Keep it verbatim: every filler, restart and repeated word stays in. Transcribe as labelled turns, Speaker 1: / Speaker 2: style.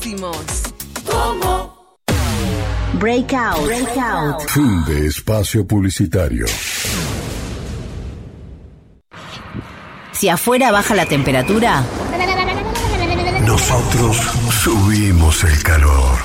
Speaker 1: ¿Cómo?
Speaker 2: Breakout. Breakout.
Speaker 3: Fin de espacio publicitario.
Speaker 2: Si afuera baja la temperatura,
Speaker 3: nosotros subimos el calor.